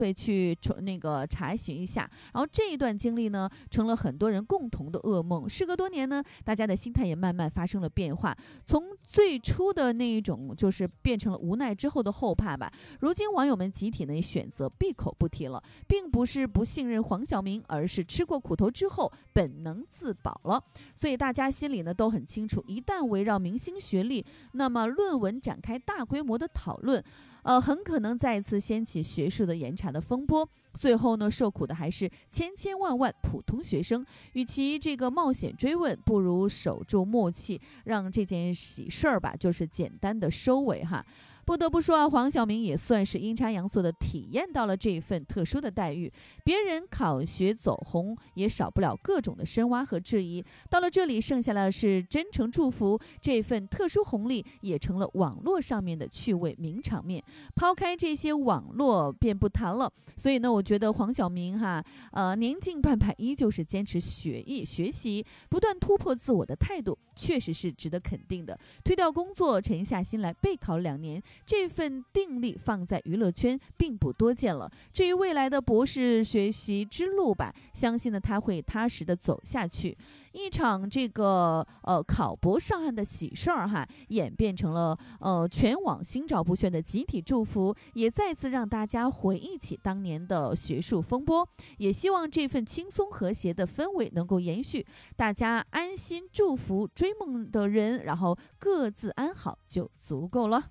会去查询一下。然后这一段经历呢，成了很多人共同的噩梦。时隔多年呢，大家的心态也慢慢发生了变化，从最初的那一种就是变成了无奈之后的后怕吧。如今网友们集体呢也选择闭口不提了，并不是不信任黄晓明，而是吃过苦头之后本能自保了。所以大家心里呢都很清楚，一旦围绕明星学历，那么论文展开大规模的讨论，很可能再次掀起学术的严查的风波。最后呢，受苦的还是千千万万普通学生。与其这个冒险追问，不如守住默契，让这件喜事儿吧，就是简单的收尾哈。不得不说啊，黄晓明也算是阴差阳错的体验到了这份特殊的待遇。别人考学走红，也少不了各种的深挖和质疑。到了这里，剩下的是真诚祝福。这份特殊红利也成了网络上面的趣味名场面。抛开这些网络便不谈了。所以呢，我觉得黄晓明年近半百，依旧是坚持学习，不断突破自我的态度，确实是值得肯定的。推掉工作，沉下心来备考2年，这份定力放在娱乐圈并不多见了。至于未来的博士学习之路吧，相信呢他会踏实的走下去。一场这个考博上岸的喜事儿演变成了全网心照不宣的集体祝福，也再次让大家回忆起当年的学术风波。也希望这份轻松和谐的氛围能够延续，大家安心祝福追梦的人，然后各自安好就足够了。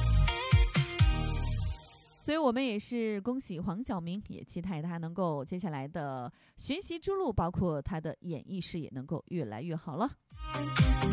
所以我们也是恭喜黄晓明，也期待他能够接下来的学习之路，包括他的演艺事业能够越来越好了。